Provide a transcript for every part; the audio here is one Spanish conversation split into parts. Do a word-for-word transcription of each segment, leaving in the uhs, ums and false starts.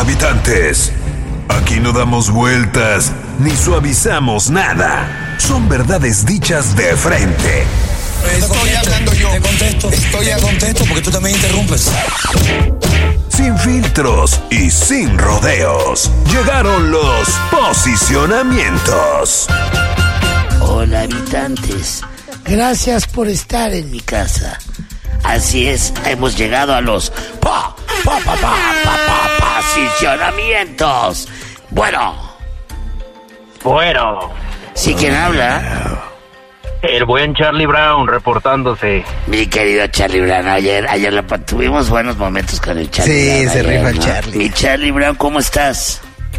Habitantes, aquí no damos vueltas ni suavizamos nada. Son verdades dichas de frente. Estoy hablando yo. Te contesto. Estoy a contesto porque tú también interrumpes. Sin filtros y sin rodeos. Llegaron los posicionamientos. Hola, habitantes. Gracias por estar en mi casa. Así es, hemos llegado a los pa, pa, pa, pa, pa, pa, posicionamientos. Bueno. Bueno. ¿Sí quién habla? El buen Charlie Brown reportándose. Mi querido Charlie Brown, ayer, ayer la, tuvimos buenos momentos con el Charlie sí, Brown. Sí, se ayer, rifa el ¿no? Charlie. Mi Charlie Brown, ¿cómo estás?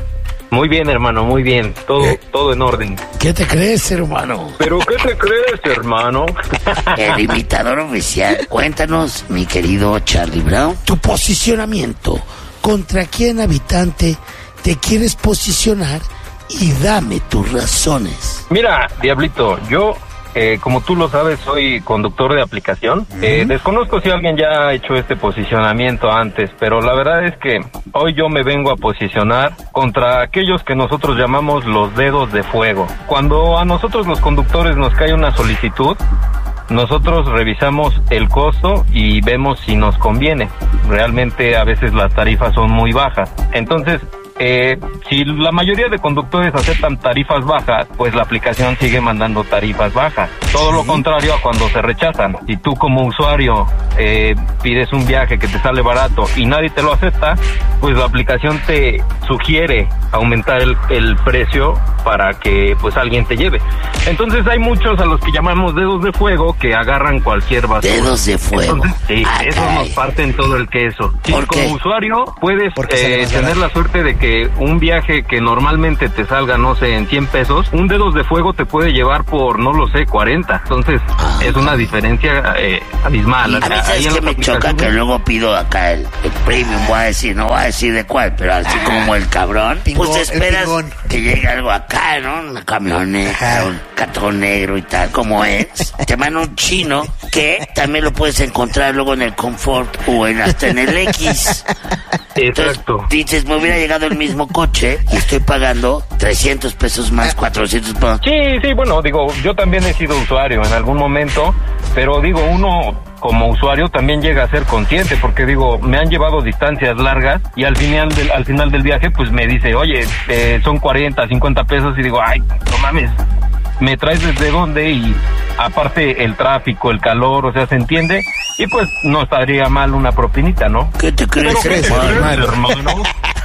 Muy bien, hermano, muy bien. Todo, ¿Qué? todo en orden. ¿Qué te crees, hermano? ¿Pero qué te crees, hermano? El imitador oficial. Cuéntanos, mi querido Charlie Brown, tu posicionamiento. ¿Contra quién, habitante, te quieres posicionar? Y dame tus razones. Mira, Diablito, yo... Eh, como tú lo sabes, soy conductor de aplicación. Uh-huh. Eh, desconozco si alguien ya ha hecho este posicionamiento antes, pero la verdad es que hoy yo me vengo a posicionar contra aquellos que nosotros llamamos los dedos de fuego. Cuando a nosotros los conductores nos cae una solicitud, nosotros revisamos el costo y vemos si nos conviene. Realmente a veces las tarifas son muy bajas. Entonces, Eh, si la mayoría de conductores aceptan tarifas bajas, pues la aplicación sigue mandando tarifas bajas. Todo lo contrario a cuando se rechazan. Si tú como usuario eh, pides un viaje que te sale barato y nadie te lo acepta, pues la aplicación te sugiere aumentar el, el precio para que pues alguien te lleve. Entonces hay muchos a los que llamamos dedos de fuego que agarran cualquier basura. Dedos de fuego. Entonces, sí, ah, eso nos parte en todo el queso. Si ¿Por qué? como usuario puedes eh, tener barato? la suerte de que que un viaje que normalmente te salga, no sé, en cien pesos, un dedos de fuego te puede llevar por, no lo sé, cuarenta. Entonces, ah, es una diferencia eh, abismal. A mí, ¿sabes qué me choca? Que luego pido acá el, el premium, voy a decir, no voy a decir de cuál, pero así como el cabrón, pingón, pues esperas que llegue algo acá, ¿no? Una camioneta, un cartón negro y tal, como es. Te manda un chino que también lo puedes encontrar luego en el Confort o en hasta en el X. Exacto. Entonces, dices, me hubiera llegado el mismo coche y estoy pagando trescientos pesos más, cuatrocientos pesos. Sí, sí, bueno, digo, yo también he sido usuario en algún momento, pero digo, uno como usuario también llega a ser consciente, porque digo, me han llevado distancias largas y al final del, al final del viaje, pues me dice, oye, eh, son cuarenta, cincuenta pesos, y digo, ay, no mames, ¿me traes desde dónde? Y aparte el tráfico, el calor, o sea, ¿se entiende? Y pues no estaría mal una propinita, ¿no? ¿Qué te crees, ¿Qué te hermano? crees, hermano?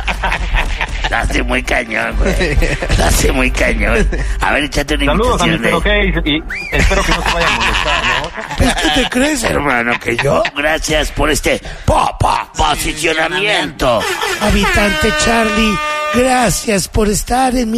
La hace muy cañón, güey. La hace muy cañón. A ver, échate una Saludos a invitación. mister OK y espero que no se vaya a molestar, ¿no? Pues, ¿qué te crees, hermano? Que yo. Gracias por este pa, pa, posicionamiento. Habitante Charlie, gracias por estar en mi